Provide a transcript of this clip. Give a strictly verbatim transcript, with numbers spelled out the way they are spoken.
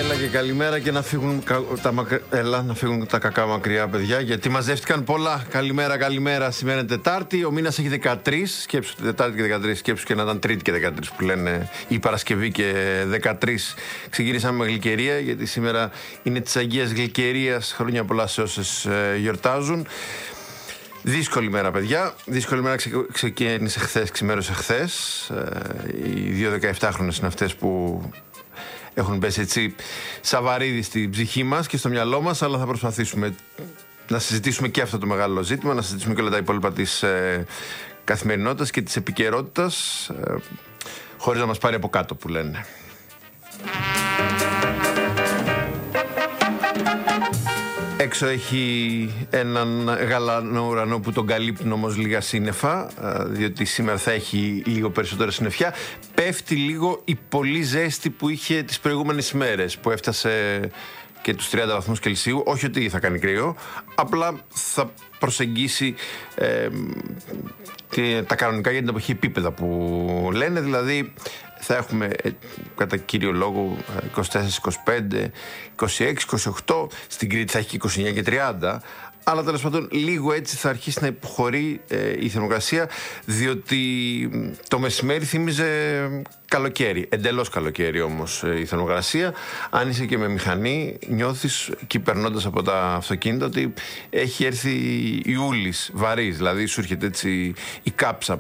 Έλα και καλημέρα και να φύγουν τα, μακρι... Έλα, να φύγουν τα κακά μακριά, παιδιά, γιατί μαζεύτηκαν πολλά. Καλημέρα, καλημέρα. Σήμερα είναι Τετάρτη, ο μήνας έχει δεκατρείς. Σκέψου Τετάρτη και δεκατρείς, σκέψου και να ήταν Τρίτη και δεκατρείς που λένε, ή Παρασκευή και δεκατρείς. Ξεκινήσαμε με γλυκερία, γιατί σήμερα είναι της Αγίας Γλυκερίας. Χρόνια πολλά σε όσες ε, γιορτάζουν. Δύσκολη μέρα, παιδιά. Δύσκολη μέρα ξε... ξεκίνησε χθες, ξημέρωσε χθες. Ε, οι δύο δεκαεπτάχρονες είναι αυτές που έχουν πέσει έτσι σαβαρίδι στην ψυχή μας και στο μυαλό μας, αλλά θα προσπαθήσουμε να συζητήσουμε και αυτό το μεγάλο ζήτημα, να συζητήσουμε και όλα τα υπόλοιπα της ε, καθημερινότητας και της επικαιρότητας, ε, χωρίς να μας πάρει από κάτω, που λένε. Έξω έχει έναν γαλανό ουρανό που τον καλύπτουν όμως λίγα σύννεφα, διότι σήμερα θα έχει λίγο περισσότερα συννεφιά. Πέφτει λίγο η πολύ ζέστη που είχε τις προηγούμενες ημέρες, που έφτασε και τους τριάντα βαθμούς Κελσίου. Όχι ότι θα κάνει κρύο, απλά θα προσεγγίσει ε, τα κανονικά για την εποχή επίπεδα που λένε, δηλαδή θα έχουμε ε, κατά κύριο λόγο είκοσι τέσσερα είκοσι πέντε, είκοσι έξι είκοσι οκτώ, στην Κρήτη θα έχει και είκοσι εννιά και τριάντα, αλλά τέλος πάντων λίγο έτσι θα αρχίσει να υποχωρεί ε, η θερμοκρασία, διότι το μεσημέρι θύμιζε καλοκαίρι, εντελώς καλοκαίρι όμως ε, η θερμοκρασία. Αν είσαι και με μηχανή, νιώθεις εκεί περνώντας από τα αυτοκίνητα ότι έχει έρθει Ιούλης βαρύς, δηλαδή σου έρχεται έτσι η κάψα